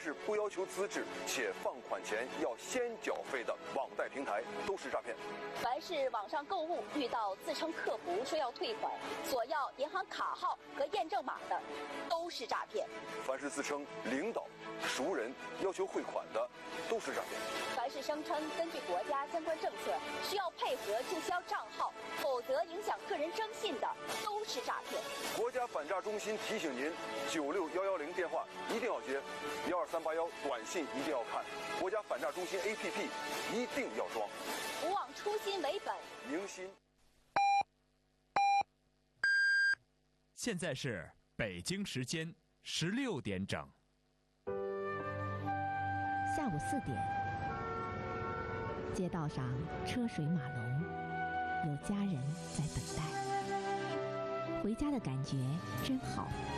是不要求资质且放款前要先缴费的网贷平台都是诈骗。 凡是网上购物遇到自称客服说要退款、索要银行卡号和验证码的，都是诈骗。 凡是自称领导、熟人要求汇款的，都是诈骗。 凡是声称根据国家相关政策需要配合注销账号，否则影响个人征信的，都是诈骗。 国家反诈中心提醒您：96110电话一定要接，12381短信一定要看，国家反诈中心 APP 一定要装。 不忘初心为本， 迎新。 现在是北京时间16点整。 下午4点，街道上车水马龙，有家人在等待。回家的感觉真好。